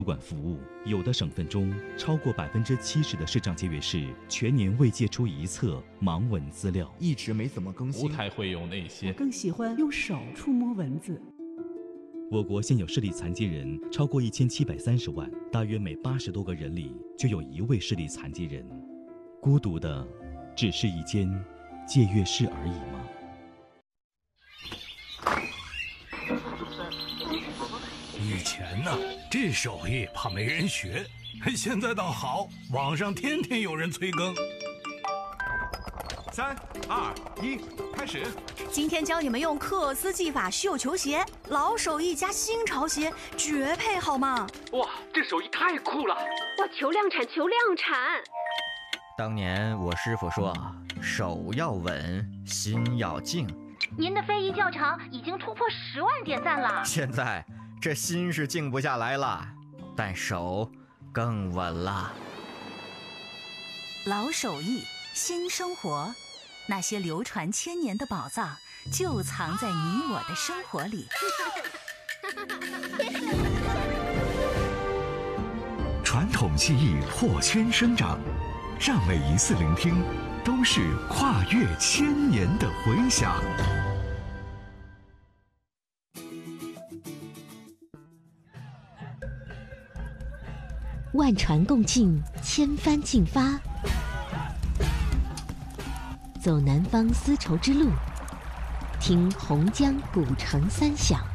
馆服务。有的省份中，超过70%的视障节约室全年未借出一册盲文资料， 一直没怎么更新。 不太会用那些。 我更喜欢用手触摸文字。 我国现有视力残疾人超过1730万，大约每80多个人里就有1位视力残疾人。孤独的，只是一间借阅室而已吗？ 以前呢，这手艺怕没人学，现在倒好，网上天天有人催更。 3、2、1，开始！ 今天教你们用克斯技法绣球鞋，老手艺加新潮鞋，绝配好吗？ 哇，这手艺太酷了！ 哇，求量产，求量产！ 当年我师傅说，手要稳，心要静。 您的非遗教程已经突破10万点赞了。 现在这心是静不下来了，但手更稳了。 老手艺，新生活，那些流传1000年的宝藏，就藏在你我的生活里。 传统技艺破圈生长，让每一次聆听都是跨越1000年的回响。 万传共进，千帆竞发，走南方丝绸之路，听洪江古城三响。